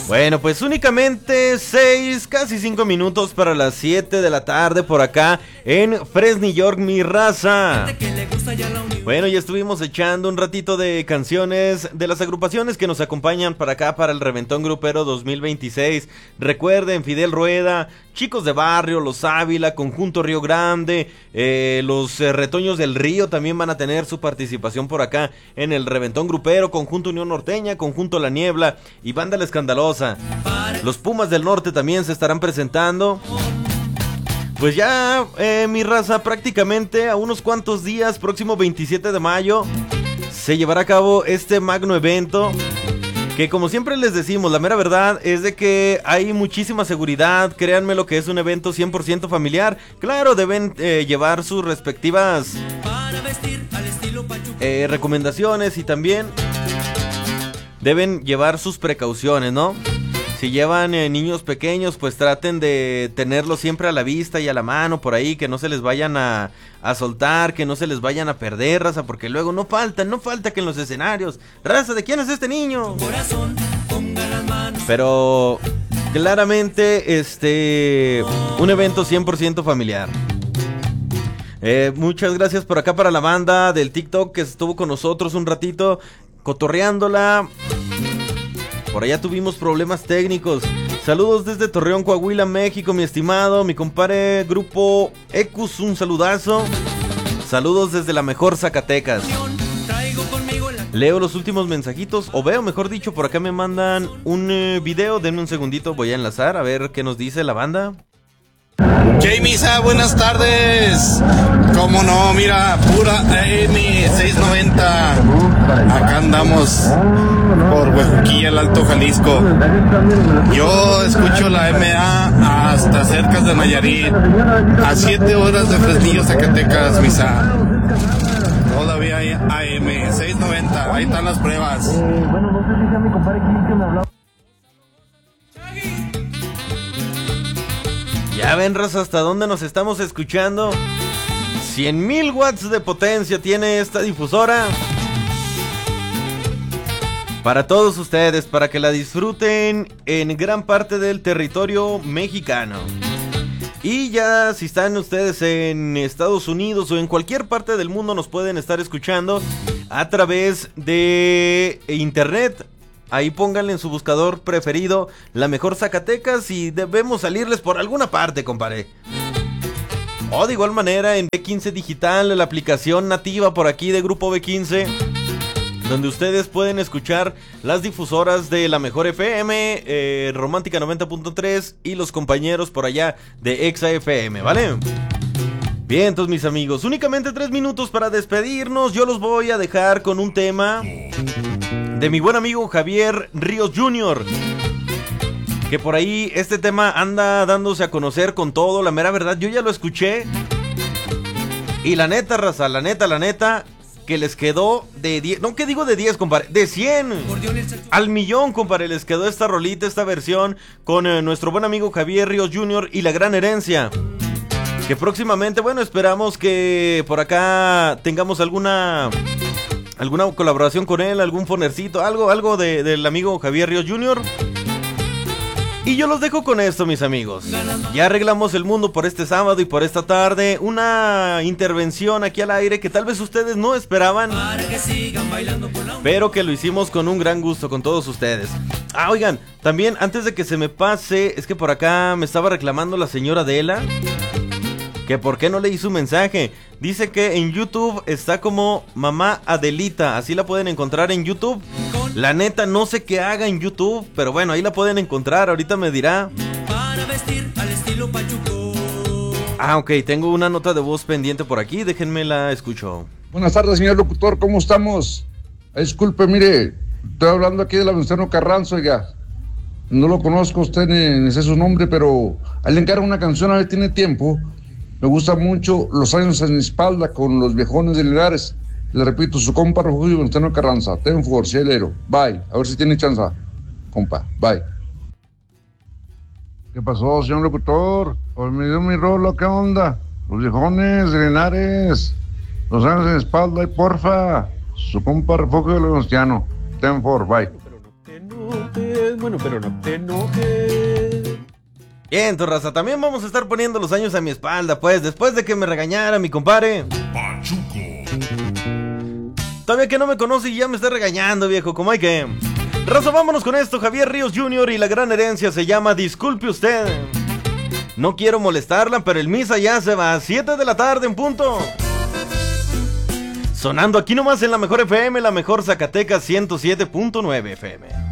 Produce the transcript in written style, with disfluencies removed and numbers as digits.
Bueno, pues únicamente 6, casi 5 minutos para las 7 de la tarde por acá en Fresnillo, York, mi raza. Bueno, ya estuvimos echando un ratito de canciones de las agrupaciones que nos acompañan para acá para el Reventón Grupero 2026. Recuerden, Fidel Rueda, Chicos de Barrio, Los Ávila, Conjunto Río Grande, los Retoños del Río también van a tener su participación por acá en el Reventón Grupero, Conjunto Unión Norteña, Conjunto La Niebla y Banda La Escandalosa. Los Pumas del Norte también se estarán presentando. Pues ya, mi raza, prácticamente a unos cuantos días, próximo 27 de mayo, se llevará a cabo este magno evento. Que como siempre les decimos, la mera verdad es de que hay muchísima seguridad. Créanme lo que es un evento 100% familiar. Claro, deben llevar sus respectivas recomendaciones y también deben llevar sus precauciones, ¿no? Si llevan niños pequeños, pues traten de tenerlos siempre a la vista y a la mano por ahí, que no se les vayan a soltar, que no se les vayan a perder, raza, porque luego no falta que en los escenarios, raza, ¿de quién es este niño? Pero claramente, un evento 100% familiar. Muchas gracias por acá para la banda del TikTok que estuvo con nosotros un ratito, cotorreándola. Por allá tuvimos problemas técnicos. Saludos desde Torreón, Coahuila, México, mi estimado, mi compadre Grupo Ecus, un saludazo. Saludos desde la mejor Zacatecas. Leo los últimos mensajitos, o veo, mejor dicho, por acá me mandan un video. Denme un segundito, voy a enlazar a ver qué nos dice la banda. Misa, buenas tardes. Cómo no, mira, pura AM 690. Acá andamos por Huejuquilla, el Alto Jalisco. Yo escucho la MA hasta cerca de Nayarit, a 7 horas de Fresnillo, Zacatecas, Misa. Todavía hay AM 690, ahí están las pruebas. Bueno, no sé si sea mi compadre aquí que me hablaba. Ya ven, raza, hasta dónde nos estamos escuchando. 100,000 watts de potencia tiene esta difusora. Para todos ustedes, para que la disfruten en gran parte del territorio mexicano. Y ya si están ustedes en Estados Unidos o en cualquier parte del mundo, nos pueden estar escuchando a través de internet. Ahí pónganle en su buscador preferido La Mejor Zacatecas y debemos salirles por alguna parte, compadre. O de igual manera en B15 Digital, la aplicación nativa por aquí de Grupo B15, donde ustedes pueden escuchar las difusoras de La Mejor FM, Romántica 90.3 y los compañeros por allá de Exa FM, ¿vale? Bien, entonces mis amigos, únicamente 3 minutos para despedirnos. Yo los voy a dejar con un tema de mi buen amigo Javier Ríos Jr., que por ahí este tema anda dándose a conocer con todo. La mera verdad, yo ya lo escuché y la neta, raza, la neta que les quedó de 10, no, que digo de 10, compadre, de 100 al millón, compadre, les quedó esta rolita, esta versión con nuestro buen amigo Javier Ríos Jr. y La Gran Herencia, que próximamente, bueno, esperamos que por acá tengamos alguna colaboración con él, algún fonercito, algo del amigo Javier Ríos Jr. Y yo los dejo con esto, mis amigos. Ya arreglamos el mundo por este sábado y por esta tarde. Una intervención aquí al aire que tal vez ustedes no esperaban, pero que lo hicimos con un gran gusto con todos ustedes. Oigan, también antes de que se me pase, es que por acá me estaba reclamando la señora Adela que por qué no leí su mensaje. Dice que en YouTube está como Mamá Adelita, así la pueden encontrar en YouTube. La neta no sé qué haga en YouTube, pero bueno, ahí la pueden encontrar, ahorita me dirá. Para vestir al estilo Pachuco. Ok, tengo una nota de voz pendiente por aquí, déjenme la escucho. Buenas tardes, señor locutor, ¿cómo estamos? Disculpe, mire, estoy hablando aquí de la Venustiano Carranza, oiga. No lo conozco usted ni sé su nombre, pero ahí le encargo una canción, a ver, tiene tiempo. Me gusta mucho Los Años en mi Espalda con los Viejones de Linares. Le repito, su compa Refugio Venustiano Carranza. Ten for, cielero. Bye. A ver si tiene chance, compa. Bye. ¿Qué pasó, señor locutor? Pues me dio mi rolo, ¿qué onda? Los Viejones de Linares. Los Años en mi Espalda y porfa. Su compa Refugio Venustiano. Ten for, bye. enojes, bueno, pero no te enojes. Bien, tu raza, también vamos a estar poniendo los años a mi espalda, pues, después de que me regañara mi compadre. Pachuco. Todavía que no me conoce y ya me está regañando, viejo, como hay que... Raza, vámonos con esto, Javier Ríos Jr. y la gran herencia se llama Disculpe Usted. No quiero molestarla, pero el misa ya se va a 7 de la tarde en punto. Sonando aquí nomás en la mejor FM, la mejor Zacatecas 107.9 FM.